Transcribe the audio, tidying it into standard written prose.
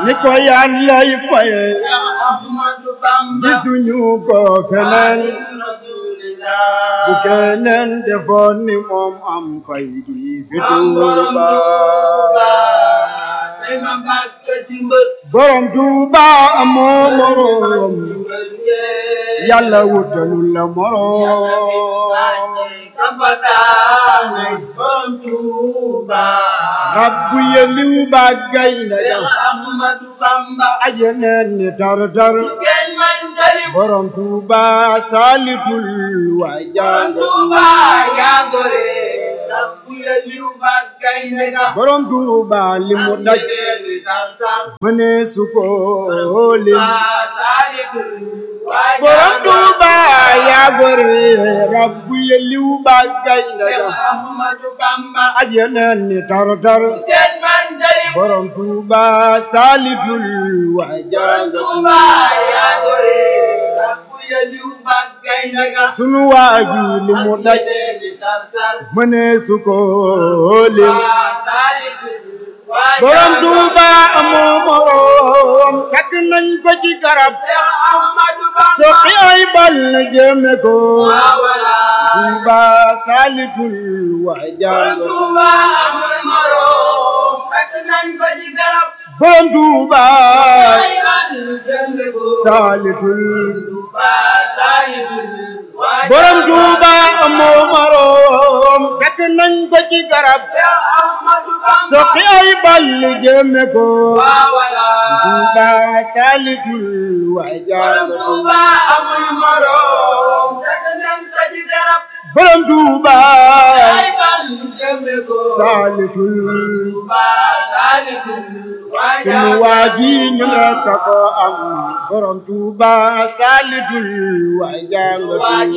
ni ko Yàllay faye Ahmadu Bamba gisuñu ko feneen bu keneen defoon ni moom am fay gi fi Tuuba borom Tuuba amoo moroom Yàlla wutalul la moroom rabbu yeliw ba gaynde ya Ahmadu Bamba ajeneen ni tar-tar borom Tuuba saalitul waajal Tuuba yaa gore rabbu yeliw ba gaynde ya borom Tuuba li mu daj mëne su ko lim borom Tuuba yaa gore rabbu yeliw ba gaynde ya Ahmadu Bamba ajeneen ni tar-tar borom Tuuba saalitul waajal Tuuba yaa gore rabbu yeliw ba gaynde ya sunu waaji li mu daj mëne su ko lim borom Tuuba amoo moroom takk nañ ko ci garab soqi ay bal na jëme ko Tuuba saalitul waajal Tuuba amul moroom takk nañ ko ci garab borom Tuuba saalitul borom Tuuba amoo moroom takk nañ ko ci garab soqi ay bal jëme ko Tuuba saalitul waajal Tuuba amul moroom takk nañ ko ci garab borom Tuuba saalitul sunu waaji ñu nekk ko am borom Tuuba saalitul waajal